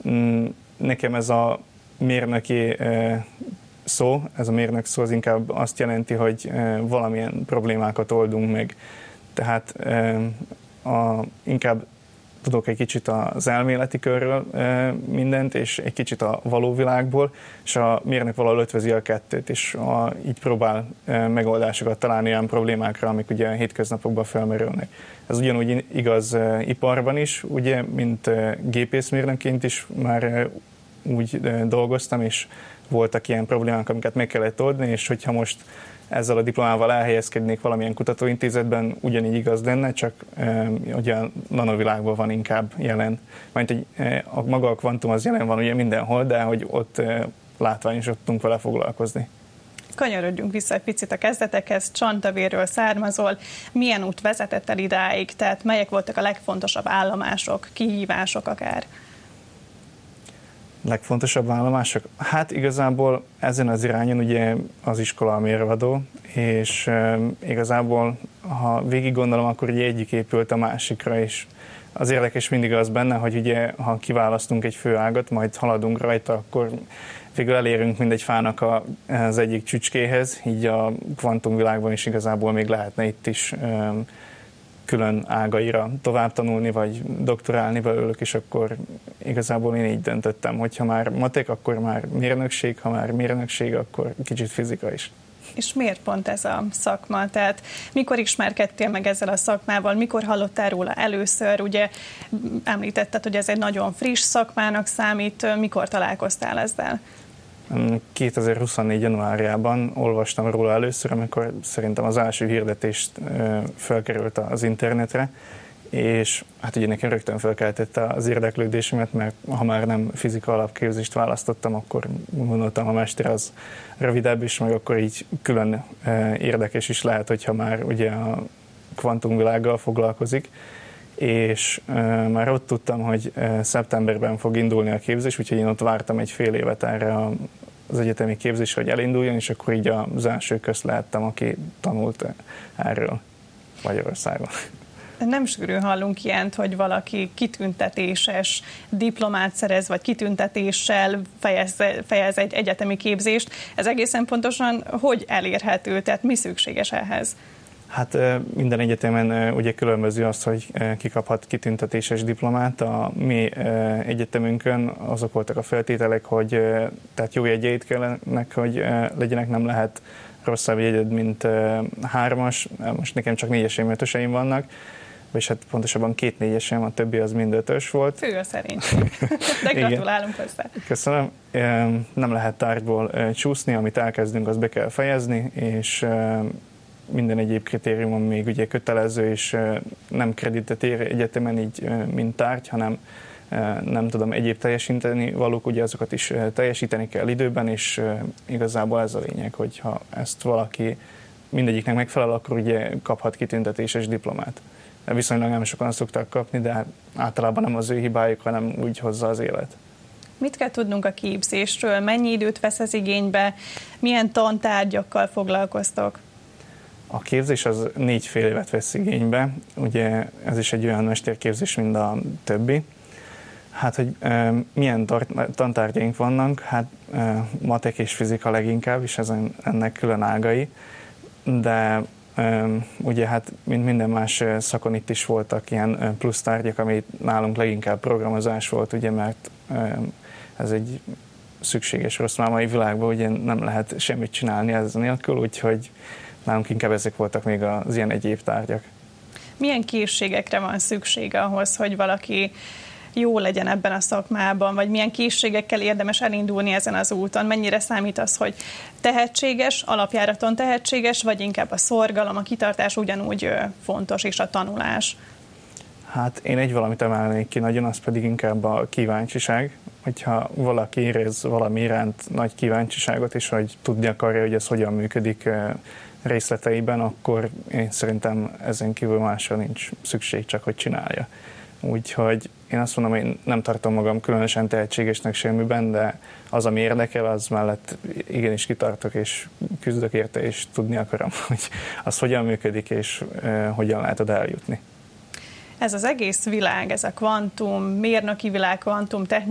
Nekem ez a mérnöki szó, ez a mérnök szó az inkább azt jelenti, hogy valamilyen problémákat oldunk meg. Tehát inkább tudok egy kicsit az elméleti körről mindent, és egy kicsit a való világból, és a mérnök valahol ötvözi a kettőt, és így próbál megoldásokat találni olyan problémákra, amik ugye a hétköznapokban felmerülnek. Ez ugyanúgy igaz iparban is, ugye, mint gépészmérnökként is már úgy dolgoztam, és voltak ilyen problémák, amiket meg kellett oldani, és hogyha most ezzel a diplomával elhelyezkednék valamilyen kutatóintézetben, ugyanígy igaz lenne, csak ugye a nanovilágban van inkább jelen. Mert maga a kvantum az jelen van ugye mindenhol, de hogy ott látványosodtunk vele foglalkozni. Kanyarodjunk vissza egy picit a kezdetekhez. Csantavéről származol. Milyen út vezetett el idáig? Tehát melyek voltak a legfontosabb állomások, kihívások akár? Legfontosabb állomások? Hát igazából ezen az irányon ugye az iskola a mérvadó, és igazából, ha végig gondolom, akkor ugye egyik épült a másikra is. Az érdekes mindig az benne, hogy ugye, ha kiválasztunk egy főágat, majd haladunk rajta, akkor végül elérünk mindegy fának az egyik csücskéhez, így a kvantumvilágban is igazából még lehetne itt is külön ágaira tovább tanulni, vagy doktorálni belőlük, és akkor igazából én így döntöttem, hogy ha már matek, akkor már mérnökség, ha már mérnökség, akkor kicsit fizika is. És miért pont ez a szakma? Tehát mikor ismerkedtél meg ezzel a szakmával, mikor hallottál róla először? Ugye említetted, hogy ez egy nagyon friss szakmának számít, mikor találkoztál ezzel? 2024. januárjában olvastam róla először, amikor szerintem az első hirdetést felkerült az internetre, és hát ugye nekem rögtön felkeltette az érdeklődésemet, mert ha már nem fizika alapképzést választottam, akkor gondoltam, a mester az rövidebb is, meg akkor így külön érdekes is lehet, hogyha már ugye a kvantumvilággal foglalkozik, és már ott tudtam, hogy szeptemberben fog indulni a képzés, úgyhogy én ott vártam egy fél évet erre az egyetemi képzésre, hogy elinduljon, és akkor így az első közt lehettem, aki tanult erről Magyarországon. Nem sűrűn hallunk ilyent, hogy valaki kitüntetéses diplomát szerez, vagy kitüntetéssel fejez egy egyetemi képzést. Ez egészen pontosan hogy elérhető, tehát mi szükséges ehhez? Hát minden egyetemen ugye különböző az, hogy kikaphat kitüntetéses diplomát. A mi egyetemünkön azok voltak a feltételek, hogy tehát jó jegyeid kellenek, hogy legyenek, nem lehet rosszabb jegyed, mint 3-as. Most nekem csak 4-eseim, 5-öseim vannak, és hát pontosabban 2 4-esem, a többi az mind 5-ös volt. Fő a szerénység. De gratulálunk hozzá. Köszönöm. Nem lehet tárgyból csúszni, amit elkezdünk, azt be kell fejezni, és minden egyéb kritériumon még ugye kötelező, és nem kreditet ér egyetemen így, mint tárgy, hanem nem tudom, egyéb teljesíteni valók, ugye azokat is teljesíteni kell időben, és igazából ez a lényeg, hogy ha ezt valaki mindegyiknek megfelel, akkor ugye kaphat kitüntetéses diplomát. Viszonylag nem sokan szoktak kapni, de általában nem az ő hibájuk, hanem úgy hozza az élet. Mit kell tudnunk a képzésről? Mennyi időt vesz ez igénybe? Milyen tantárgyakkal foglalkoztok? A képzés az 4 fél évet vesz igénybe, ugye ez is egy olyan mesterképzés, mint a többi. Hát, hogy milyen tantárgyaink vannak, hát matek és fizika leginkább, és ennek külön ágai, de ugye hát, mint minden más szakon itt is voltak ilyen plusz tárgyak, ami nálunk leginkább programozás volt, ugye, mert ez egy szükséges rossz már mai világban, ugye nem lehet semmit csinálni ez nélkül, úgyhogy nálunk inkább ezek voltak még az ilyen egyéb tárgyak. Milyen készségekre van szüksége ahhoz, hogy valaki jó legyen ebben a szakmában, vagy milyen készségekkel érdemes elindulni ezen az úton? Mennyire számít az, hogy tehetséges, alapjáraton tehetséges, vagy inkább a szorgalom, a kitartás ugyanúgy fontos, és a tanulás? Hát én egy valamit emelnék ki nagyon, az pedig inkább a kíváncsiság. Hogyha valaki érez valami iránt nagy kíváncsiságot, és hogy tudni akarja, hogy ez hogyan működik részleteiben, akkor én szerintem ezen kívül másra nincs szükség, csak hogy csinálja. Úgyhogy én azt mondom, hogy én nem tartom magam különösen tehetségesnek semmiben, de az, ami érdekel, az mellett igenis kitartok, és küzdök érte, és tudni akarom, hogy az hogyan működik, és hogyan lehet oda eljutni. Ez az egész világ, ez a kvantum, mérnöki világ, kvantum technika,